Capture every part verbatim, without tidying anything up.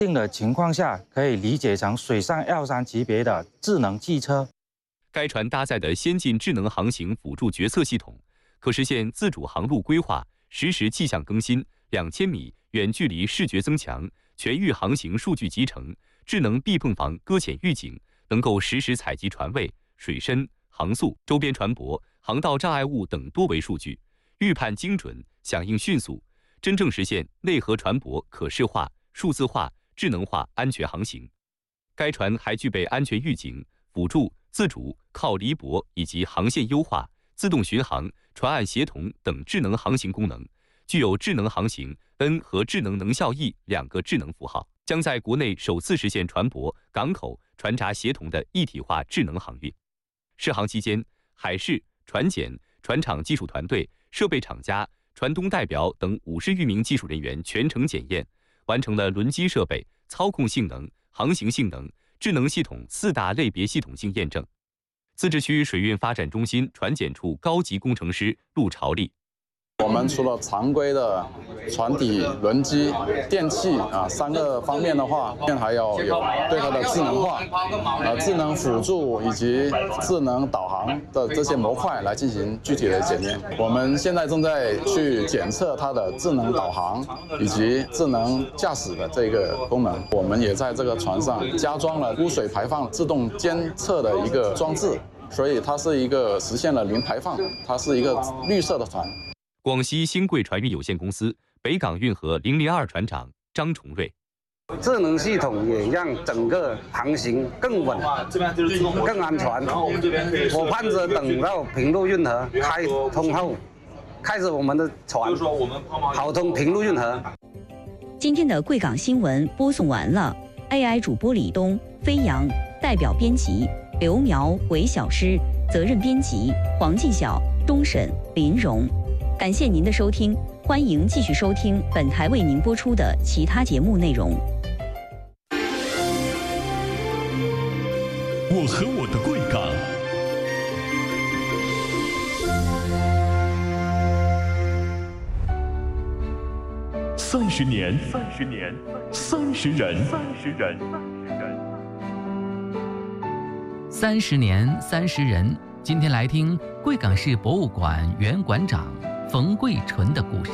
定的情况下，可以理解成水上药商级别的智能汽车。 该船搭载的先进智能航行辅助决策系统，可实现自主航路规划、实时气象更新、两千米远距离视觉增强、全域航行数据集成、智能避碰防搁浅预警，能够实时采集船位、水深、航速、周边船舶、航道障碍物等多维数据，预判精准，响应迅速，真正实现内河船舶可视化、数字化、智能化安全航行。该船还具备安全预警、辅助、自主、靠离泊以及航线优化、自动巡航、船岸协同等智能航行功能，具有智能航行 N 和智能能效 E 两个智能符号，将在国内首次实现船舶、港口、船闸协同的一体化智能航运。试航期间，海事、船检、船厂技术团队、设备厂家、船东代表等五十余名技术人员全程检验，完成了轮机设备、操控性能、航行性能、智能系统四大类别系统性验证。自治区水运发展中心船检处高级工程师陆朝丽。 我们除了常规的船体、轮机、电器啊三个方面的话，还要有对它的智能化、呃智能辅助以及智能导航的这些模块来进行具体的检验。我们现在正在去检测它的智能导航以及智能驾驶的这个功能。我们也在这个船上加装了污水排放自动监测的一个装置，所以它是一个实现了零排放，它是一个绿色的船。 广西新贵船运有限公司北港运河零零二船长张崇瑞， 智能系统也让整个航行更稳、更安全。我盼着等到平陆运河开通后，开始我们的船跑通平陆运河。 今天的贵港新闻播送完了 ，A I 主播李东、飞扬，代表编辑刘苗、韦小诗，责任编辑黄继晓、钟审、林荣。感谢您的收听，欢迎继续收听本台为您播出的其他节目内容。 我和我的贵港，三十年，三十年，三十人，三十人， 三十年，三十人。今天来听贵港市博物馆原馆长冯贵纯的故事。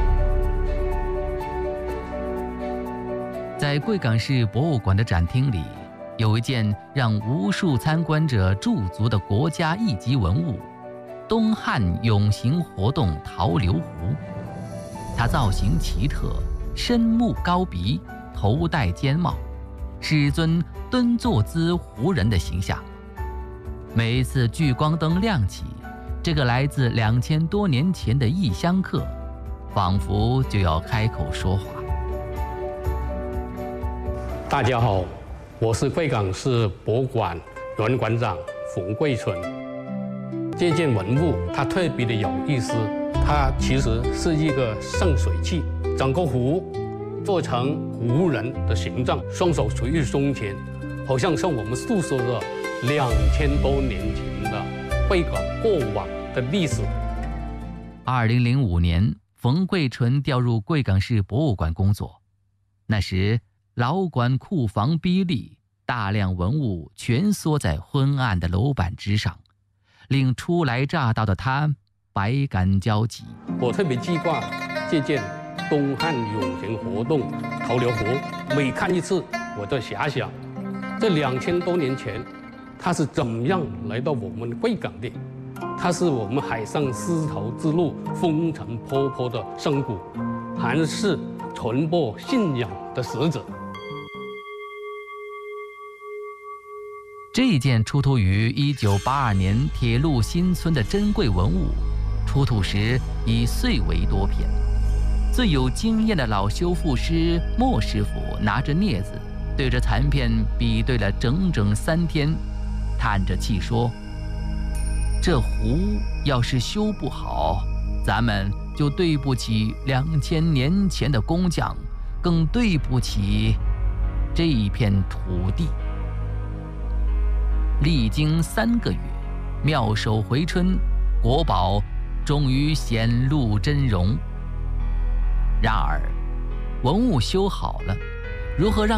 在贵港市博物馆的展厅里，有一件让无数参观者驻足的国家一级文物——东汉永行活动陶流壶。它造型奇特，深目高鼻，头戴尖帽，是一尊蹲坐姿胡人的形象。每一次聚光灯亮起，这个来自两千多年前的异乡客，仿佛就要开口说话。 大家好，我是贵港市博物馆原馆长冯贵纯。这件文物它特别的有意思，它其实是一个盛水器，整个壶做成胡人的形状，双手垂于胸前，好像像我们诉说的两千多年前的贵港过往的历史。 二零零五年，冯贵纯调入贵港市博物馆工作。那时，老馆库房逼立，大量文物蜷缩在昏暗的楼板之上，令初来乍到的他百感交集。 我特别记挂这件东汉永行活动陶流壶，每看一次，我都遐想，这两千多年前，它是怎么样来到我们贵港的？它是我们海上丝绸之路风尘仆仆的深谷，还是传播信仰的使者？ 这一件出土于一九八二年铁路新村的珍贵文物，出土时已碎为多片。最有经验的老修复师莫师傅拿着镊子，对着残片比对了整整三天，叹着气说：“这壶要是修不好，咱们就对不起两千年前的工匠，更对不起这一片土地。”历经三个月，妙手回春，国宝终于显露真容。然而，文物修好了， 如何让